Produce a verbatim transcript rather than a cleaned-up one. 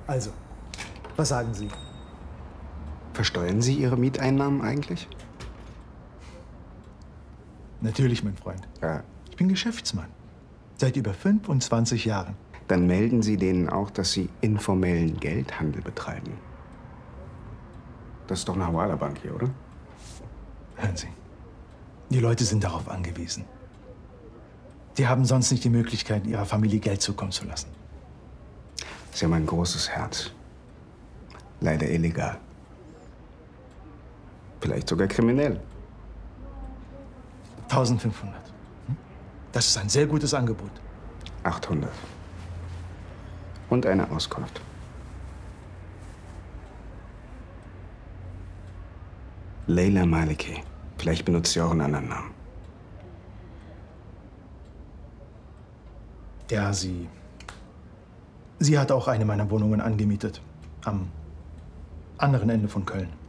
Also, was sagen Sie? Versteuern Sie Ihre Mieteinnahmen eigentlich? Natürlich, mein Freund. Ja. Ich bin Geschäftsmann. Seit über fünfundzwanzig Jahren. Dann melden Sie denen auch, dass Sie informellen Geldhandel betreiben. Das ist doch eine Hawala-Bank hier, oder? Hören Sie, die Leute sind darauf angewiesen. Die haben sonst nicht die Möglichkeit, ihrer Familie Geld zukommen zu lassen. Sie haben ein großes Herz. Leider illegal. Vielleicht sogar kriminell. eintausendfünfhundert. Hm? Das ist ein sehr gutes Angebot. achthundert. Und eine Auskunft. Leila Maliki. Vielleicht benutzt sie auch einen anderen Namen. Ja, sie... Sie hat auch eine meiner Wohnungen angemietet. Am anderen Ende von Köln.